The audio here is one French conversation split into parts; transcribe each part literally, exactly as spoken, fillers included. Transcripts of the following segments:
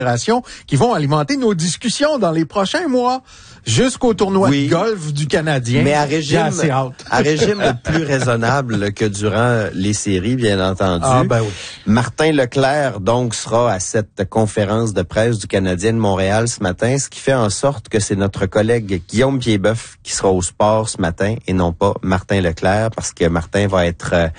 qui vont alimenter nos discussions dans les prochains mois jusqu'au tournoi oui, de golf du Canadien. Mais à régime, à régime plus raisonnable que durant les séries, bien entendu. Ah, ben oui. Martin Leclerc, donc, sera à cette conférence de presse du Canadien de Montréal ce matin, ce qui fait en sorte que c'est notre collègue Guillaume Piedboeuf qui sera au sport ce matin et non pas Martin Leclerc, parce que Martin va être euh,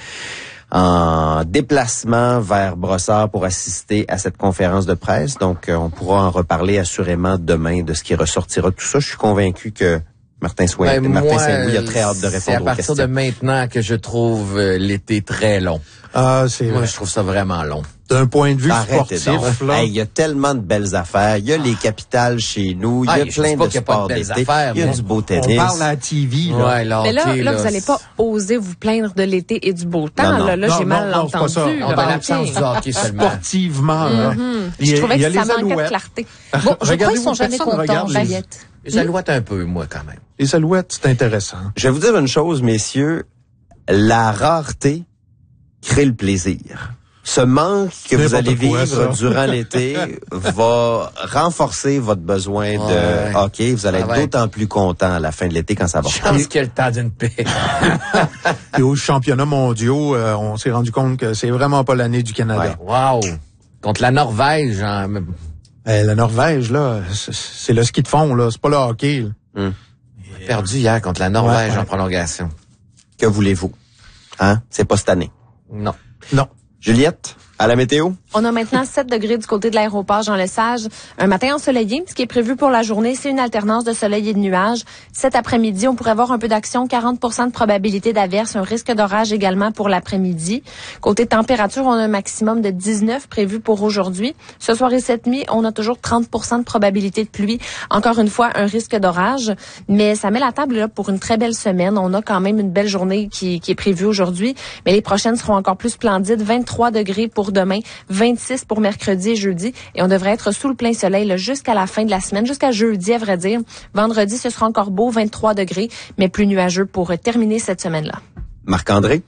en déplacement vers Brossard pour assister à cette conférence de presse. Donc, euh, on pourra en reparler assurément demain de ce qui ressortira de tout ça. Je suis convaincu que Martin, Soin, ben, Martin moi, Saint-Louis a très hâte de répondre aux questions. C'est à partir de maintenant que je trouve euh, l'été très long. Ah, c'est Moi, vrai. je trouve ça vraiment long. D'un point de vue Arrêtez sportif, donc. là. Hey, il y a tellement de belles affaires. Il y a les capitales chez nous. Il y a Ah, je plein dis pas de qu'il y a pas sports de belles d'été. affaires, Il y a mais du beau On tennis. parle à la T V, là. Ouais, là, Mais là, okay, là, là, vous allez pas oser vous plaindre de l'été et du beau temps. Non, non. Là, là Non, j'ai non, mal non, c'est pas ça. entendu. On là. va l'absence du hockey seulement. Sportivement, là. Mm-hmm. Il y a- Je trouvais il y a que ça les manquait de Alouettes. clarté. Bon, je crois Regardez-vous, qu'ils sont jamais personne contents, regarde les- Juliette. Les Alouettes un peu, moi, quand même. Les Alouettes, c'est intéressant. Je vais vous dire une chose, messieurs. La rareté crée le plaisir. Ce manque que vous N'importe allez quoi, vivre ça. durant l'été va renforcer votre besoin de Ouais. hockey. Vous allez Ça être va être- d'autant plus content à la fin de l'été quand ça va Je reprendre. pense qu'il y a le temps d'une paix. Et aux championnats mondiaux, euh, on s'est rendu compte que c'est vraiment pas l'année du Canada. Wow! Contre la Norvège, hein, mais- Euh, la Norvège, là, c'est- c'est le ski de fond, là. C'est pas le hockey, là. Hum. perdu hier contre la Norvège Ouais, ouais. en prolongation. Que voulez-vous? Hein? C'est pas cette année. Non. Non. Juliette, à la météo? On a maintenant sept degrés du côté de l'aéroport Jean-Lesage. Un matin ensoleillé. Ce qui est prévu pour la journée, c'est une alternance de soleil et de nuages. Cet après-midi, on pourrait avoir un peu d'action, quarante pour cent de probabilité d'averse, un risque d'orage également pour l'après-midi. Côté température, on a un maximum de dix-neuf prévu pour aujourd'hui. Ce soir et cette nuit, on a toujours trente pour cent de probabilité de pluie. Encore une fois, un risque d'orage. Mais ça met la table là pour une très belle semaine. On a quand même une belle journée qui, qui est prévue aujourd'hui. Mais les prochaines seront encore plus splendides. vingt-trois degrés pour demain, vingt-six pour mercredi et jeudi. Et on devrait être sous le plein soleil là, jusqu'à la fin de la semaine, jusqu'à jeudi à vrai dire. Vendredi, ce sera encore beau, vingt-trois degrés, mais plus nuageux pour terminer cette semaine-là. Marc-André?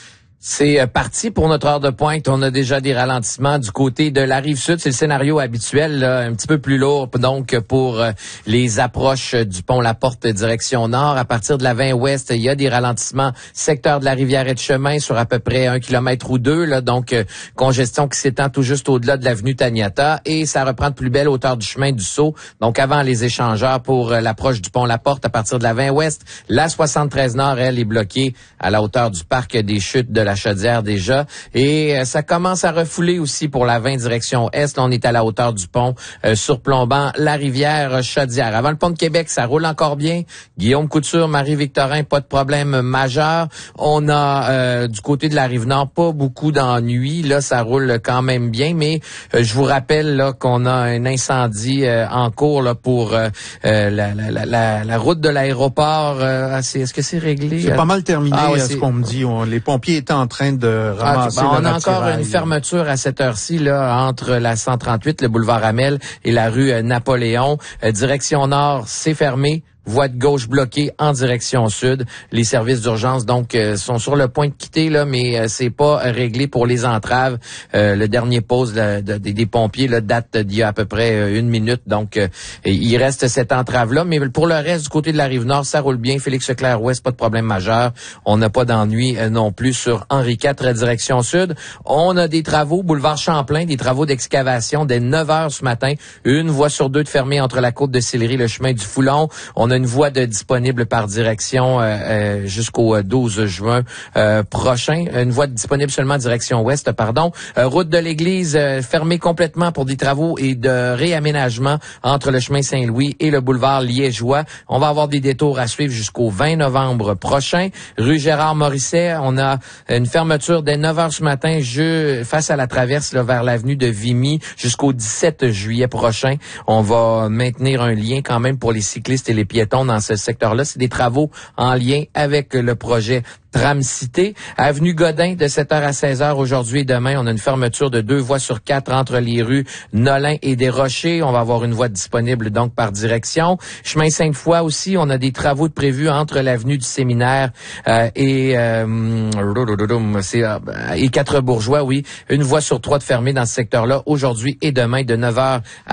C'est euh, parti pour notre heure de pointe. On a déjà des ralentissements du côté de la Rive-Sud. C'est le scénario habituel, là, un petit peu plus lourd donc pour euh, les approches du pont La Porte direction nord. À partir de la vingt ouest, il y a des ralentissements secteur de la rivière et de chemin sur à peu près un kilomètre ou deux. Là, donc, euh, congestion qui s'étend tout juste au-delà de l'avenue Taniata. Et ça reprend de plus belle hauteur du chemin du Sceau. Donc, avant les échangeurs pour euh, l'approche du pont La Porte à partir de la vingt ouest. La soixante-treize nord, elle, est bloquée à la hauteur du parc des Chutes de la Chaudière déjà. Et euh, ça commence à refouler aussi pour la vingt direction est. Là, on est à la hauteur du pont euh, surplombant la rivière Chaudière. Avant le pont de Québec, ça roule encore bien. Guillaume Couture, Marie-Victorin, pas de problème majeur. On a euh, du côté de la Rive-Nord pas beaucoup d'ennuis. Là, ça roule quand même bien. Mais euh, je vous rappelle là qu'on a un incendie euh, en cours là pour euh, euh, la, la, la, la, la route de l'aéroport. Euh, c'est, est-ce que c'est réglé? C'est pas mal terminé, Ah ouais, ce c'est- qu'on me dit. On- les pompiers étaient en train de Ah, ramasser ok. Ben, le on a encore attirail. une fermeture à cette heure-ci là entre la cent trente-huit, le boulevard Hamel et la rue euh, Napoléon. Euh, direction nord, c'est fermé. Voie de gauche bloquée en direction sud. Les services d'urgence donc euh, sont sur le point de quitter là, mais euh, c'est pas euh, réglé pour les entraves. Euh, le dernier pause de- de- des- des pompiers là, date d'il y a à peu près euh, une minute, donc euh, il reste cette entrave là. Mais pour le reste du côté de la Rive-Nord, ça roule bien. Félix Leclerc Ouest, pas de problème majeur. On n'a pas d'ennui euh, non plus sur Henri quatre direction sud. On a des travaux boulevard Champlain, des travaux d'excavation dès neuf heures ce matin. Une voie sur deux de fermée entre la côte de Sillery et le chemin du Foulon. On a une voie de disponible par direction euh, euh, jusqu'au douze juin euh, prochain. Une voie disponible seulement direction ouest, pardon. Euh, route de l'église euh, fermée complètement pour des travaux et de réaménagement entre le chemin Saint-Louis et le boulevard Liégeois. On va avoir des détours à suivre jusqu'au vingt novembre prochain. Rue Gérard Morisset, on a une fermeture dès neuf heures ce matin je, face à la traverse là, vers l'avenue de Vimy jusqu'au dix-sept juillet prochain. On va maintenir un lien quand même pour les cyclistes et les piétons dans ce secteur-là. C'est des travaux en lien avec le projet Tram-Cité. Avenue Godin, de sept heures à seize heures aujourd'hui et demain, on a une fermeture de deux voies sur quatre entre les rues Nolin et des Rochers. On va avoir une voie disponible donc par direction. Chemin Sainte-Foy aussi, on a des travaux de prévus entre l'avenue du Séminaire euh, et euh, c'est, euh, et Quatre-Bourgeois, oui. Une voie sur trois de fermée dans ce secteur-là aujourd'hui et demain de neuf heures à